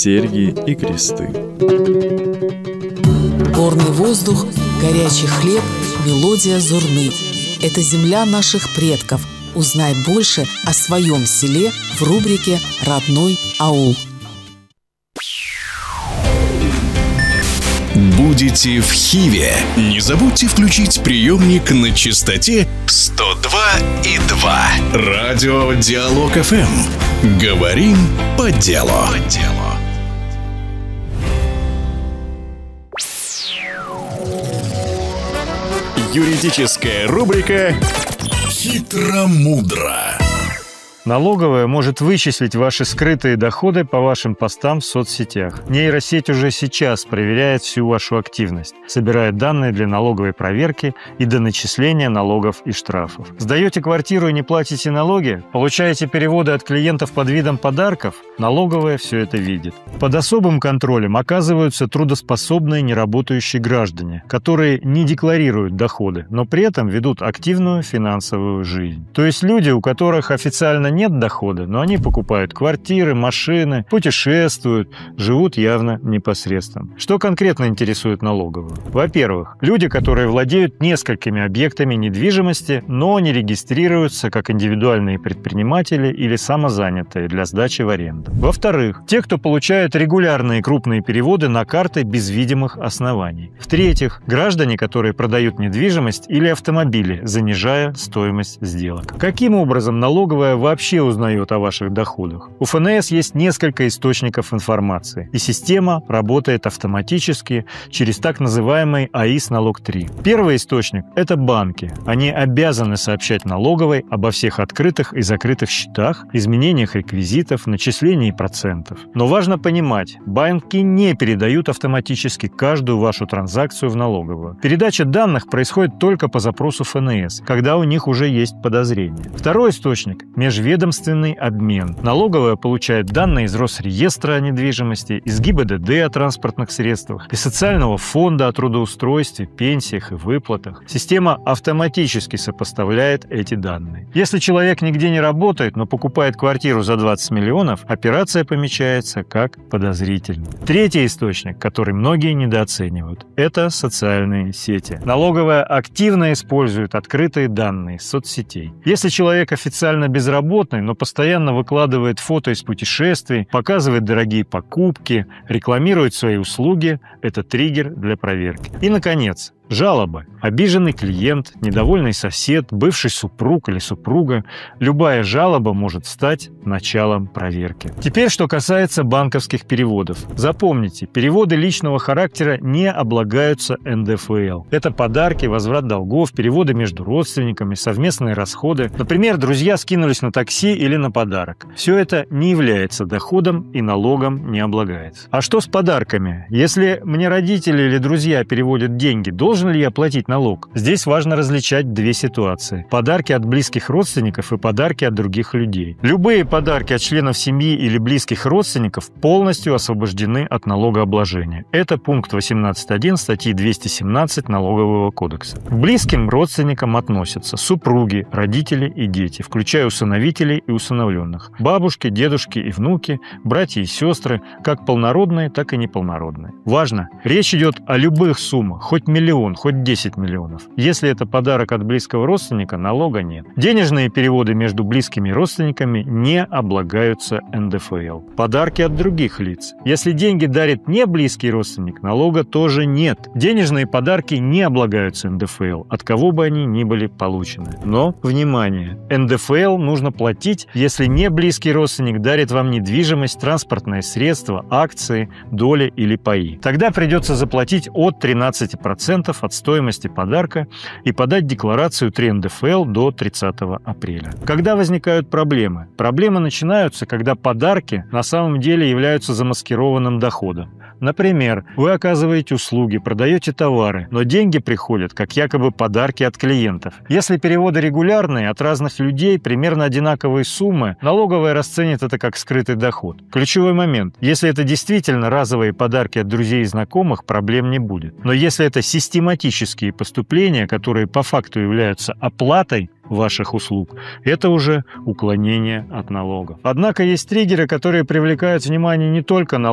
серьги и кресты. Горный воздух, горячий хлеб, мелодия зурны. Это земля наших предков. Узнай больше о своем селе в рубрике «Родной аул». Будете в Хиве? Не забудьте включить приемник на частоте 102,2. Радио Диалог ФМ. Говорим по делу. Юридическая рубрика «Хитро-мудро». Налоговая может вычислить ваши скрытые доходы по вашим постам в соцсетях. Нейросеть уже сейчас проверяет всю вашу активность, собирает данные для налоговой проверки и до начисления налогов и штрафов. Сдаете квартиру и не платите налоги? Получаете переводы от клиентов под видом подарков? Налоговая все это видит. Под особым контролем оказываются трудоспособные неработающие граждане, которые не декларируют доходы, но при этом ведут активную финансовую жизнь. То есть люди, у которых официально нет дохода, но они покупают квартиры, машины, путешествуют, живут явно непосредственно. Что конкретно интересует налоговую? Во-первых, люди, которые владеют несколькими объектами недвижимости, но не регистрируются как индивидуальные предприниматели или самозанятые для сдачи в аренду. Во-вторых, те, кто получают регулярные крупные переводы на карты без видимых оснований. В-третьих, граждане, которые продают недвижимость или автомобили, занижая стоимость сделок. Каким образом налоговая вообще узнает о ваших доходах? У ФНС есть несколько источников информации, и система работает автоматически через так называемый АИС налог-3. Первый источник – это банки. Они обязаны сообщать налоговой обо всех открытых и закрытых счетах, изменениях реквизитов, начислении процентов. Но важно понимать, банки не передают автоматически каждую вашу транзакцию в налоговую. Передача данных происходит только по запросу ФНС, когда у них уже есть подозрения. Второй источник – межведомственный обмен. Налоговая получает данные из Росреестра о недвижимости, из ГИБДД о транспортных средствах, из Социального фонда о трудоустройстве, пенсиях и выплатах. Система автоматически сопоставляет эти данные. Если человек нигде не работает, но покупает квартиру за 20 миллионов, операция помечается как подозрительная. Третий источник, который многие недооценивают, это социальные сети. Налоговая активно использует открытые данные из соцсетей. Если человек официально безработный, но постоянно выкладывает фото из путешествий, показывает дорогие покупки, рекламирует свои услуги, это триггер для проверки. И, наконец, жалобы. Обиженный клиент, недовольный сосед, бывший супруг или супруга. Любая жалоба может стать началом проверки. Теперь, что касается банковских переводов. Запомните, переводы личного характера не облагаются НДФЛ. Это подарки, возврат долгов, переводы между родственниками, совместные расходы. Например, друзья скинулись на такси или на подарок. Все это не является доходом и налогом не облагается. А что с подарками? Если мне родители или друзья переводят деньги, должен ли я платить налог? Здесь важно различать две ситуации. Подарки от близких родственников и подарки от других людей. Любые подарки от членов семьи или близких родственников полностью освобождены от налогообложения. Это пункт 18.1 статьи 217 Налогового кодекса. К близким родственникам относятся супруги, родители и дети, включая усыновителей и усыновленных, бабушки, дедушки и внуки, братья и сестры, как полнородные, так и неполнородные. Важно, речь идет о любых суммах, хоть миллион, хоть 10 миллионов. Если это подарок от близкого родственника, налога нет. Денежные переводы между близкими родственниками не облагаются НДФЛ. Подарки от других лиц. Если деньги дарит не близкий родственник, налога тоже нет. Денежные подарки не облагаются НДФЛ, от кого бы они ни были получены. Но, внимание, НДФЛ нужно платить, если не близкий родственник дарит вам недвижимость, транспортное средство, акции, доли или паи. Тогда придется заплатить от 13% от стоимости подарка и подать декларацию 3 НДФЛ до 30 апреля. Когда возникают проблемы? Проблемы начинаются, когда подарки на самом деле являются замаскированным доходом. Например, вы оказываете услуги, продаете товары, но деньги приходят как якобы подарки от клиентов. Если переводы регулярные от разных людей, примерно одинаковые суммы, налоговая расценит это как скрытый доход. Ключевой момент. Если это действительно разовые подарки от друзей и знакомых, проблем не будет. Но если это систематические поступления, которые по факту являются оплатой ваших услуг, это уже уклонение от налогов. Однако есть триггеры, которые привлекают внимание не только налоговой,